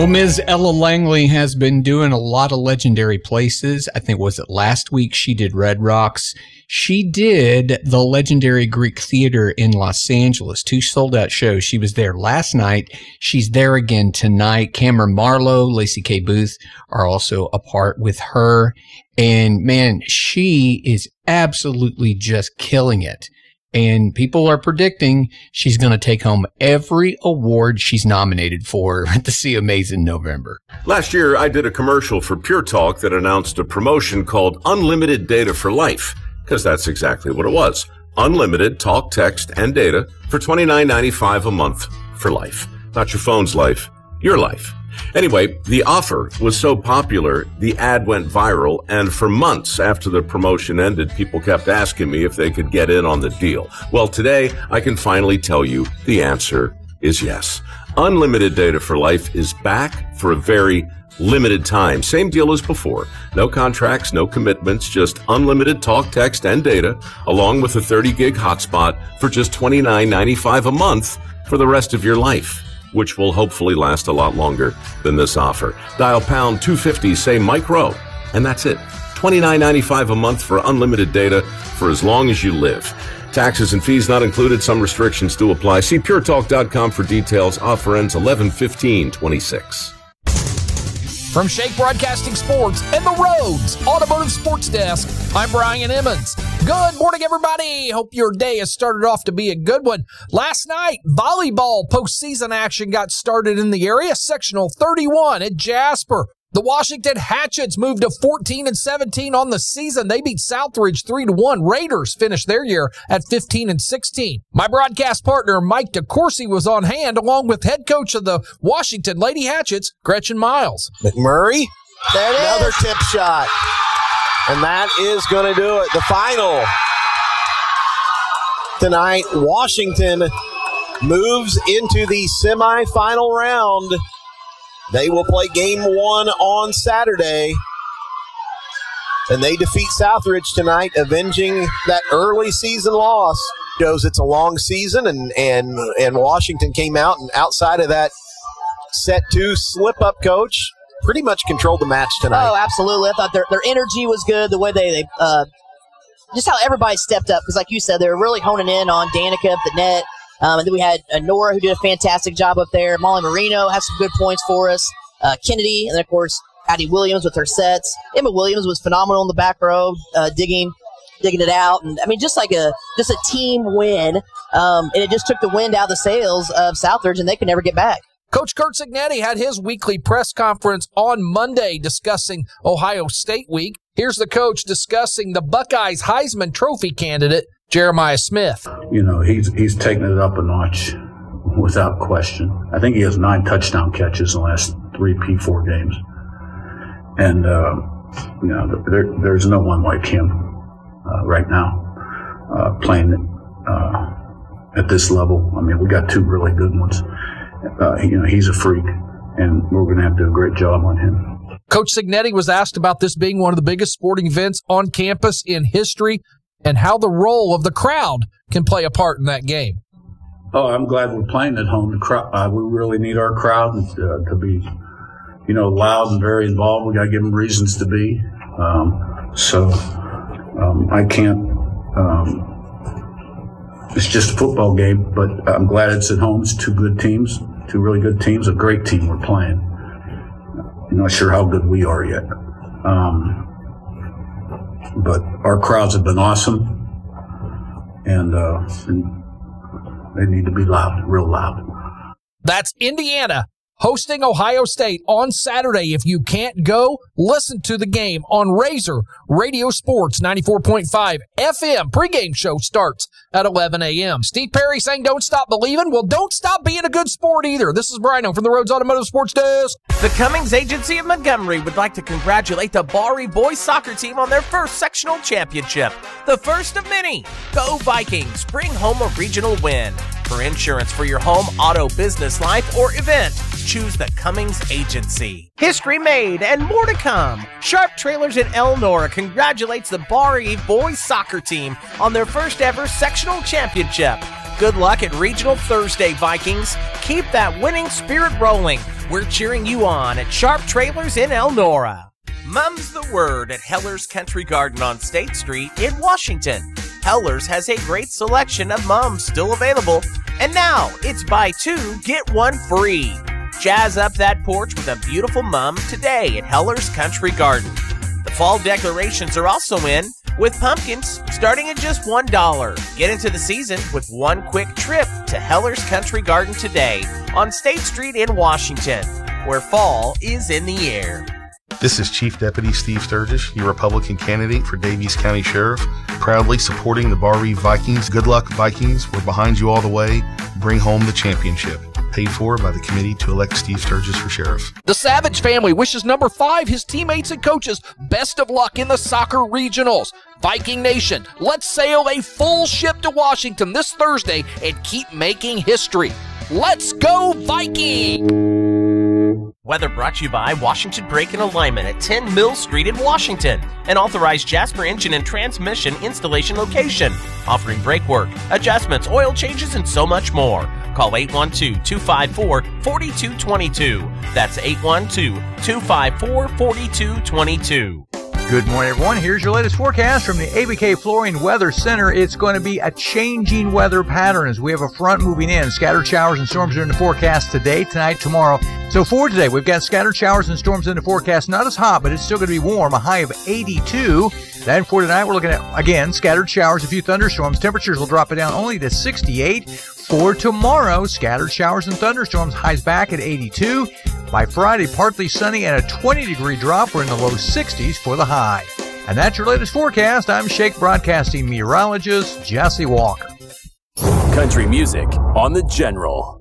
Well, Ms. Ella Langley has been doing a lot of legendary places. I think, was it last week she did Red Rocks? She did the legendary Greek Theater in Los Angeles, 2 sold-out shows. She was there last night. She's there again tonight. Cameron Marlowe, Lacey K. Booth are also a part with her. And, man, she is absolutely just killing it. And people are predicting she's going to take home every award she's nominated for at the CMAs in November. Last year, I did a commercial for Pure Talk that announced a promotion called Unlimited Data for Life, because that's exactly what it was. Unlimited talk, text, and data for $29.95 a month for life. Not your phone's life, your life. Anyway, the offer was so popular, the ad went viral, and for months after the promotion ended, people kept asking me if they could get in on the deal. Well, today, I can finally tell you the answer is yes. Unlimited Data for Life is back for a very limited time. Same deal as before. No contracts, no commitments, just unlimited talk, text, and data, along with a 30-gig hotspot for just $29.95 a month for the rest of your life, which will hopefully last a lot longer than this offer. Dial pound 250, say Mike Rowe, and that's it. $29.95 a month for unlimited data for as long as you live. Taxes and fees not included. Some restrictions do apply. See puretalk.com for details. Offer ends 11/15/26. From Shake Broadcasting Sports and the Rhodes Automotive Sports Desk, I'm Brian Emmons. Good morning, everybody. Hope your day has started off to be a good one. Last night, volleyball postseason action got started in the area. Sectional 31 at Jasper. The Washington Hatchets moved to 14-17 on the season. They beat Southridge 3-1. Raiders finished their year at 15-16. My broadcast partner, Mike DeCourcy, was on hand along with head coach of the Washington Lady Hatchets, Gretchen Miles. McMurray, there it another is. tip shot. And that is going to do it. The final tonight, Washington moves into the semifinal round. They will play game 1 on Saturday. And they defeat Southridge tonight, avenging that early season loss. Shows it's a long season, and Washington came out, and outside of that set 2 slip-up, coach, pretty much controlled the match tonight. Oh, absolutely. I thought their energy was good, the way they just how everybody stepped up, because like you said, they were really honing in on Danica up the net. And then we had Nora, who did a fantastic job up there. Molly Marino had some good points for us. Kennedy, and then, of course, Addie Williams with her sets. Emma Williams was phenomenal in the back row, digging it out. And, I mean, just a team win. And it just took the wind out of the sails of Southridge, and they could never get back. Coach Kurt Cignetti had his weekly press conference on Monday discussing Ohio State Week. Here's the coach discussing the Buckeyes Heisman Trophy candidate, Jeremiah Smith. You know, he's taken it up a notch without question. I think he has 9 touchdown catches in the last 3 P4 games. And, you know, there's no one like him right now playing at this level. I mean, we got 2 really good ones. You know, he's a freak, and we're going to have to do a great job on him. Coach Cignetti was asked about this being one of the biggest sporting events on campus in history and how the role of the crowd can play a part in that game. Oh, I'm glad we're playing at home. The crowd, we really need our crowd to be, you know, loud and very involved. We got to give them reasons to be. I can't. It's just a football game, but I'm glad it's at home. It's 2 good teams, 2 really good teams, a great team we're playing. I'm not sure how good we are yet. But our crowds have been awesome, and they need to be loud, real loud. That's Indiana hosting Ohio State on Saturday. If you can't go, listen to the game on Razor Radio Sports 94.5 FM. Pregame show starts at 11 a.m. Steve Perry saying don't stop believing. Well, don't stop being a good sport either. This is Brian from the Rhodes Automotive Sports Desk. The Cummings Agency of Montgomery would like to congratulate the Bari boys soccer team on their first sectional championship. The first of many. Go Vikings. Bring home a regional win. For insurance for your home, auto, business, life, or event, choose the Cummings Agency. History made and more to come. Sharp Trailers in Elnora congratulates the Bari boys soccer team on their first ever sectional championship. Good luck at Regional Thursday, Vikings. Keep that winning spirit rolling. We're cheering you on at Sharp Trailers in Elnora. Mum's the word at Heller's Country Garden on State Street in Washington. Heller's has a great selection of mums still available, and now it's buy two, get one free. Jazz up that porch with a beautiful mum today at Heller's Country Garden. The fall decorations are also in, with pumpkins starting at just $1. Get into the season with one quick trip to Heller's Country Garden today on State Street in Washington, where fall is in the air. This is Chief Deputy Steve Sturgis, your Republican candidate for Daviess County Sheriff, proudly supporting the Bar Reeve Vikings. Good luck, Vikings. We're behind you all the way. Bring home the championship. Paid for by the committee to elect Steve Sturgis for sheriff. The Savage family wishes number 5, his teammates and coaches, best of luck in the soccer regionals. Viking Nation, let's sail a full ship to Washington this Thursday and keep making history. Let's go Viking! Weather brought to you by Washington Brake and Alignment at 10 Mill Street in Washington, an authorized Jasper engine and transmission installation location, offering brake work, adjustments, oil changes, and so much more. Call 812-254-4222. That's 812-254-4222. Good morning, everyone. Here's your latest forecast from the ABK Flooring Weather Center. It's going to be a changing weather pattern as we have a front moving in. Scattered showers and storms are in the forecast today, tonight, tomorrow. So for today, we've got scattered showers and storms in the forecast. Not as hot, but it's still going to be warm, a high of 82. Then for tonight, we're looking at, again, scattered showers, a few thunderstorms. Temperatures will drop it down only to 68. For tomorrow, scattered showers and thunderstorms, highs back at 82. By Friday, partly sunny and a 20-degree drop. We're in the low 60s for the high. And that's your latest forecast. I'm Shake Broadcasting meteorologist Jesse Walker. Country music on the General.